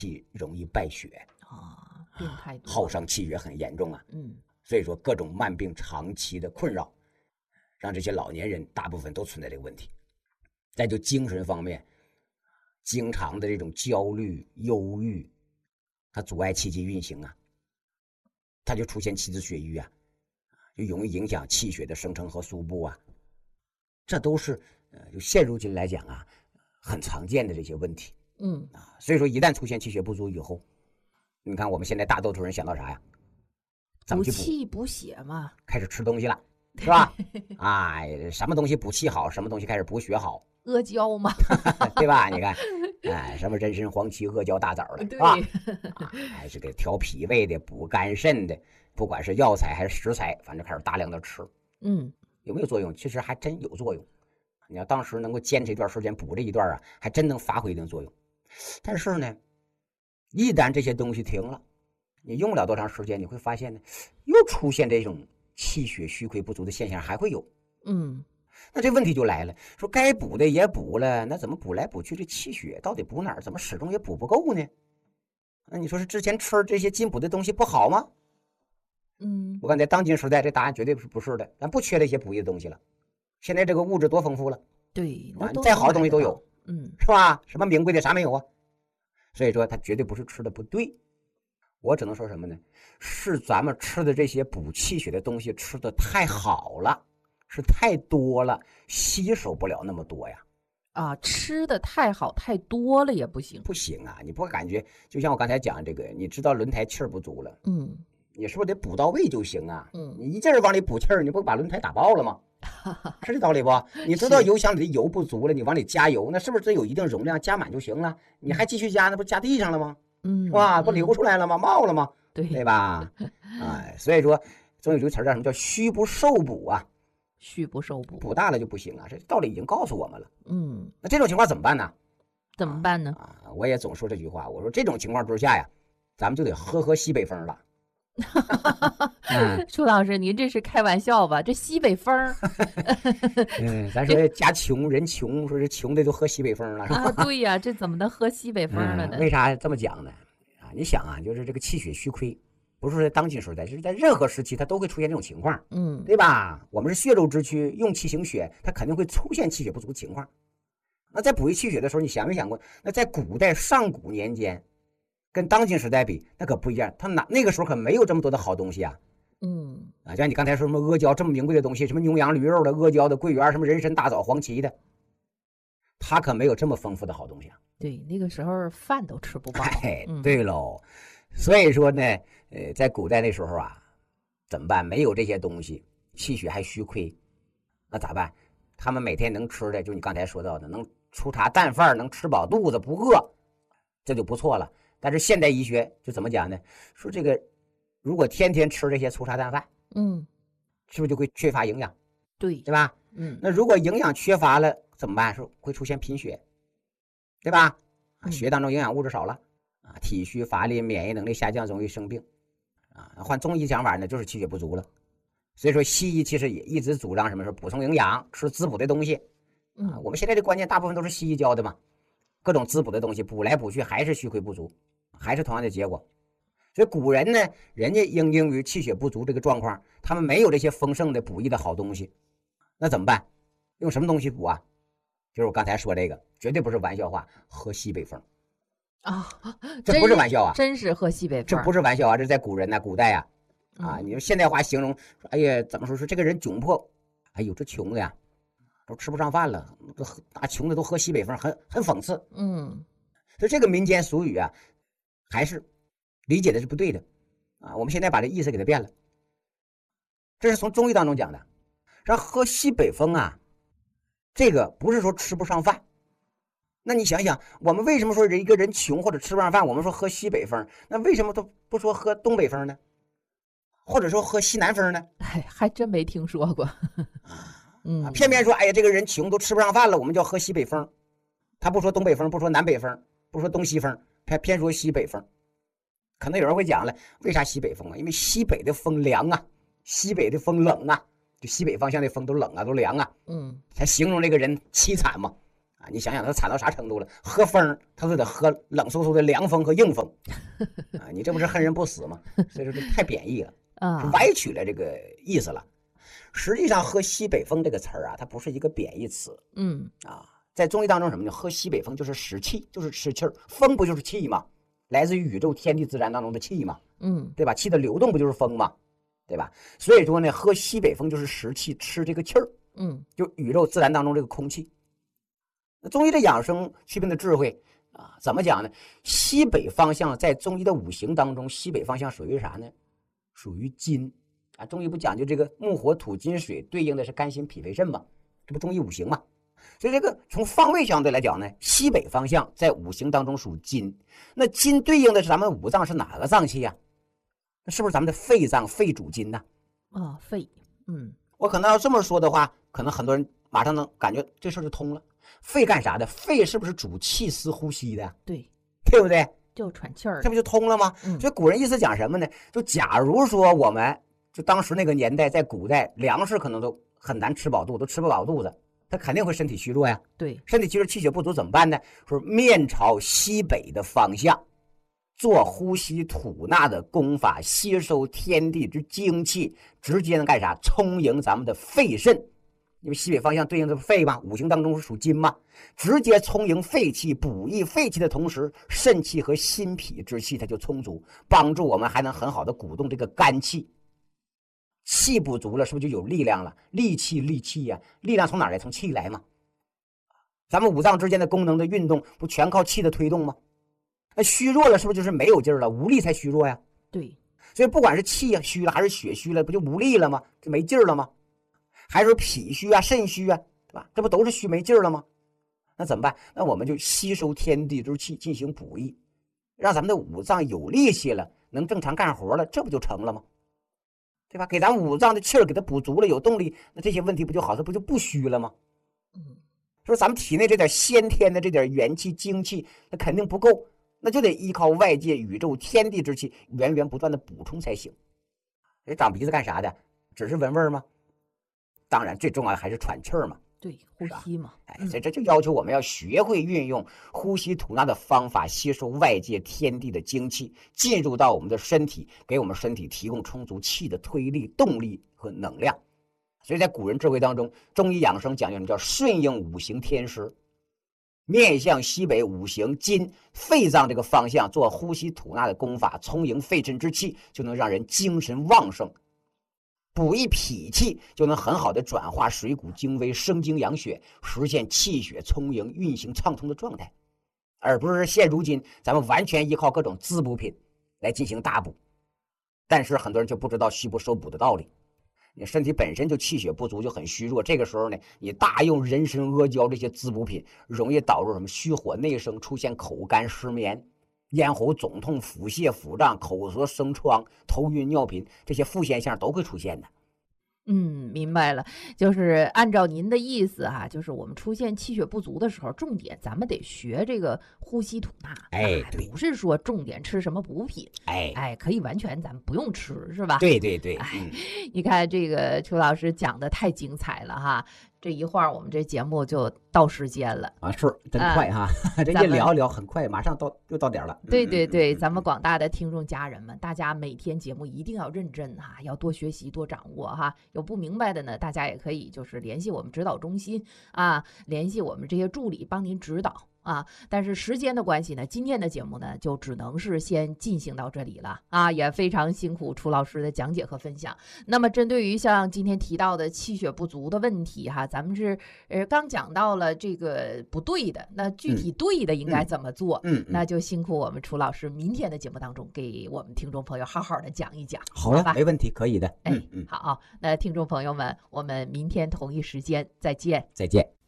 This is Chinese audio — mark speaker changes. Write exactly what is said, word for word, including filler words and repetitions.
Speaker 1: 容易败血
Speaker 2: 啊，病太多，
Speaker 1: 耗伤气血很严重啊。
Speaker 2: 嗯，
Speaker 1: 所以说各种慢病长期的困扰，让这些老年人大部分都存在这个问题。再就精神方面，经常的这种焦虑、忧郁，它阻碍气机运行啊，它就出现气滞血瘀啊，就容易影响气血的生成和输布啊。这都是呃，就现如今来讲啊，很常见的这些问题。
Speaker 2: 嗯
Speaker 1: 啊，所以说一旦出现气血不足以后，你看我们现在大多数人想到啥呀？怎么去补
Speaker 2: 气补血嘛？
Speaker 1: 开始吃东西了，是吧？哎，什么东西补气好，什么东西开始补血好？
Speaker 2: 阿胶嘛，
Speaker 1: 对吧？你看，哎，什么人参、黄芪、阿胶、大枣的，
Speaker 2: 对
Speaker 1: 吧？哎，这个调脾胃的、补肝肾的，不管是药材还是食材，反正开始大量的吃。
Speaker 2: 嗯，
Speaker 1: 有没有作用？其实还真有作用。你要当时能够坚持一段时间补这一段啊，还真能发挥一定作用。但是呢，一旦这些东西停了，你用不了多长时间，你会发现呢，又出现这种气血虚亏不足的现象，还会有。
Speaker 2: 嗯，
Speaker 1: 那这问题就来了，说该补的也补了，那怎么补来补去，这气血到底补哪儿？怎么始终也补不够呢？那你说是之前吃这些进补的东西不好吗？
Speaker 2: 嗯，
Speaker 1: 我看在当今时代，这答案绝对不是的，咱不缺这些补益的东西了。现在这个物质多丰富了，
Speaker 2: 对，
Speaker 1: 啊，再好的东西都有，
Speaker 2: 嗯，
Speaker 1: 是吧？什么名贵的啥没有啊？所以说，它绝对不是吃的不对。我只能说什么呢？是咱们吃的这些补气血的东西吃的太好了，是太多了，吸收不了那么多呀。
Speaker 2: 啊，吃的太好太多了也不行，
Speaker 1: 不行啊！你不感觉就像我刚才讲这个，你知道轮胎气儿不足了，
Speaker 2: 嗯，
Speaker 1: 你是不是得补到位就行啊？
Speaker 2: 嗯，
Speaker 1: 你一劲儿往里补气儿，你不把轮胎打爆了吗？是这道理不？你知道油箱里的油不足了，你往里加油，那是不是这有一定容量加满就行了？你还继续加，那不加地上了吗？
Speaker 2: 嗯，
Speaker 1: 是吧？不流出来了吗？冒了吗？
Speaker 2: 对
Speaker 1: 对吧？哎，所以说总有一个词叫什么叫虚不受补啊？
Speaker 2: 虚不受补，
Speaker 1: 补大了就不行啊，这道理已经告诉我们了。
Speaker 2: 嗯，
Speaker 1: 那这种情况怎么办呢？
Speaker 2: 怎么办呢？
Speaker 1: 啊，我也总说这句话，我说这种情况之下呀，咱们就得喝喝西北风了。
Speaker 2: 嗯，舒老师，您这是开玩笑吧？这西北风儿，
Speaker 1: 嗯，咱说家穷人穷，说是穷的都喝西北风了，是吧？
Speaker 2: 啊，对呀，这怎么能喝西北风了呢？
Speaker 1: 嗯、为啥这么讲呢？啊，你想啊，就是这个气血虚亏，不是在当今时代，就是在任何时期它都会出现这种情况，
Speaker 2: 嗯，
Speaker 1: 对吧？我们是血肉之躯，用气行血，它肯定会出现气血不足的情况。那在补益气血的时候，你想没想过？那在古代上古年间，跟当今时代比，那可不一样。他哪那个时候可没有这么多的好东西啊。
Speaker 2: 嗯，
Speaker 1: 啊，像你刚才说什么阿胶这么名贵的东西，什么牛羊驴肉的、阿胶的、桂圆，什么人参、大枣、黄芪的，他可没有这么丰富的好东西啊。
Speaker 2: 对，那个时候饭都吃不饱。
Speaker 1: 哎，
Speaker 2: 嗯、
Speaker 1: 对喽。所以说呢，呃，在古代那时候啊，怎么办？没有这些东西，气血还虚亏，那咋办？他们每天能吃的，就你刚才说到的，能粗茶淡饭，能吃饱肚子不饿，这就不错了。但是现代医学就怎么讲呢？说这个如果天天吃这些粗茶淡饭，
Speaker 2: 嗯，
Speaker 1: 是不是就会缺乏营养？
Speaker 2: 对，
Speaker 1: 对吧？
Speaker 2: 嗯，
Speaker 1: 那如果营养缺乏了怎么办？说会出现贫血，对吧？啊，
Speaker 2: 嗯
Speaker 1: 血当中营养物质少了啊，体虚乏力，免疫能力下降，容易生病啊。换中医讲法呢，就是气血不足了。所以说西医其实也一直主张什么？说补充营养，吃滋补的东西啊。我们现在的观念大部分都是西医教的嘛，各种滋补的东西补来补去还是虚亏不足，还是同样的结果。所以古人呢，人家因应于气血不足这个状况，他们没有这些丰盛的补益的好东西，那怎么办？用什么东西补啊？就是我刚才说这个，绝对不是玩笑话，喝西北风
Speaker 2: 啊，
Speaker 1: 这不是玩笑啊，
Speaker 2: 真是喝西北风，
Speaker 1: 这不是玩笑啊，这在古人呐、啊，古代啊，啊，你用现代话形容，哎呀，怎么说？说这个人窘迫，哎呦，这穷的呀，都吃不上饭了，那穷的都喝西北风，很很讽刺。
Speaker 2: 嗯，
Speaker 1: 所以这个民间俗语啊，还是理解的是不对的啊。我们现在把这意思给它变了，这是从中医当中讲的，让喝西北风啊，这个不是说吃不上饭。那你想想，我们为什么说一个人穷或者吃不上饭，我们说喝西北风，那为什么都不说喝东北风呢？或者说喝西南风呢？
Speaker 2: 哎，还真没听说过。嗯，
Speaker 1: 偏偏说，哎呀，这个人穷都吃不上饭了，我们就要喝西北风。他不说东北风，不说南北风，不说东西风，偏偏说西北风。可能有人会讲了，为啥西北风啊？因为西北的风凉啊，西北的风冷啊，就西北方向的风都冷啊，都凉啊。
Speaker 2: 嗯，
Speaker 1: 才形容这个人凄惨嘛。 啊，你想想它惨到啥程度了？喝风它都得喝冷飕飕的凉风和硬风啊，你这不是恨人不死吗？所以说这太贬义了啊，歪曲了这个意思了。实际上喝西北风这个词儿啊，它不是一个贬义词。
Speaker 2: 嗯
Speaker 1: 啊，在中医当中什么呢？喝西北风就是使气，就是使气儿。风不就是气吗？来自于宇宙天地自然当中的气嘛。
Speaker 2: 嗯，
Speaker 1: 对吧？气的流动不就是风吗？对吧？所以说呢，喝西北风就是食气，吃这个气儿。
Speaker 2: 嗯，
Speaker 1: 就宇宙自然当中这个空气。那中医的养生祛病的智慧啊，怎么讲呢？西北方向在中医的五行当中，西北方向属于啥呢？属于金啊。中医不讲究这个木火土金水对应的是肝心脾肺肾嘛？这不中医五行嘛？所以这个从方位相对来讲呢，西北方向在五行当中属金。那金对应的是咱们五脏是哪个脏器呀、啊？那是不是咱们的肺脏？肺主金呢？
Speaker 2: 啊，肺。嗯，
Speaker 1: 我可能要这么说的话，可能很多人马上能感觉这事儿就通了。肺干啥的？肺是不是主气司呼吸的？
Speaker 2: 对，
Speaker 1: 对不对？
Speaker 2: 就喘气儿，
Speaker 1: 这不就通了吗？嗯、所以古人意思讲什么呢？就假如说我们就当时那个年代，在古代粮食可能都很难吃饱肚，都吃不饱肚子，他肯定会身体虚弱呀。
Speaker 2: 对，
Speaker 1: 身体虚弱、气血不足怎么办呢？说面朝西北的方向，做呼吸吐纳的功法，吸收天地之精气，直接能干啥？充盈咱们的肺肾。因为西北方向对应的肺嘛，五行当中是属金嘛，直接充盈肺气，补益肺气的同时，肾气和心脾之气它就充足，帮助我们还能很好的鼓动这个肝气。气不足了，是不是就有力量了？力气，力气呀、啊，力量从哪来？从气来嘛。咱们五脏之间的功能的运动，不全靠气的推动吗？那虚弱了，是不是就是没有劲儿了？无力才虚弱呀。
Speaker 2: 对，
Speaker 1: 所以不管是气虚了还是血虚了，不就无力了吗？就没劲儿了吗？还是脾虚啊、肾虚啊，对吧？这不都是虚没劲儿了吗？那怎么办？那我们就吸收天地之气进行补益，让咱们的五脏有力气了，能正常干活了，这不就成了吗？对吧？给咱五脏的气儿给它补足了，有动力，那这些问题不就好？这不就不虚了吗？
Speaker 2: 嗯，
Speaker 1: 说咱们体内这点先天的这点元气精气，那肯定不够，那就得依靠外界宇宙天地之气源源不断的补充才行。这长鼻子干啥的？只是闻味儿吗？当然，最重要的还是喘气儿嘛。
Speaker 2: 对，呼吸嘛。
Speaker 1: 哎，所以这就要求我们要学会运用呼吸吐纳的方法，吸收外界天地的精气，进入到我们的身体，给我们身体提供充足气的推力、动力和能量。所以在古人智慧当中，中医养生讲究什么叫顺应五行天时，面向西北五行金肺脏这个方向做呼吸吐纳的功法，充盈肺肾之气，就能让人精神旺盛。补益脾气，就能很好的转化水谷精微，生精养血，实现气血充盈、运行畅通的状态，而不是现如今咱们完全依靠各种滋补品来进行大补。但是很多人就不知道虚不收补的道理，你身体本身就气血不足，就很虚弱，这个时候呢，你大用人参、阿胶这些滋补品，容易导致什么虚火内生，出现口干、失眠、咽喉肿痛、腹泻、腹胀、口舌生疮、头晕、尿频，这些副现象都会出现的。
Speaker 2: 嗯，明白了，就是按照您的意思哈、啊，就是我们出现气血不足的时候，重点咱们得学这个呼吸吐纳，
Speaker 1: 哎，对，
Speaker 2: 不是说重点吃什么补品，
Speaker 1: 哎
Speaker 2: 哎，可以完全咱们不用吃，是吧？
Speaker 1: 对对对，
Speaker 2: 哎，
Speaker 1: 嗯、
Speaker 2: 你看这个邱老师讲的太精彩了哈。这一会儿我们这节目就到时间了
Speaker 1: 啊，是真快哈，啊、这一聊一聊很快，马上到又到点了。
Speaker 2: 对对对，咱们广大的听众家人们，大家每天节目一定要认真哈，要多学习多掌握哈。有不明白的呢，大家也可以就是联系我们指导中心啊，联系我们这些助理帮您指导。啊，但是时间的关系呢，今天的节目呢就只能是先进行到这里了啊，也非常辛苦楚老师的讲解和分享。那么针对于像今天提到的气血不足的问题哈，咱们是呃刚讲到了这个不对的，那具体对的应该怎么做？
Speaker 1: 嗯，嗯
Speaker 2: 那就辛苦我们楚老师明天的节目当中给我们听众朋友好好的讲一讲。
Speaker 1: 好了，没问题，可以的。
Speaker 2: 哎，嗯嗯好，那听众朋友们，我们明天同一时间再见，
Speaker 1: 再见。